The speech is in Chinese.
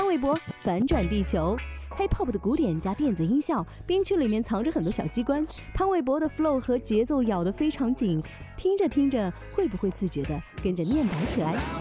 玮柏反转地球。Hip-hop 的古典加电子音效，编曲里面藏着很多小机关。潘玮柏的 flow 和节奏咬得非常紧，听着听着会不会自觉地跟着念白起来？